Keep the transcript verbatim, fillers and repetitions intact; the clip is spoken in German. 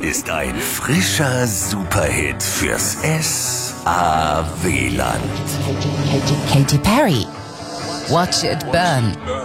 ist ein frischer Superhit fürs S A W-Land. Katy Perry. Watch it burn.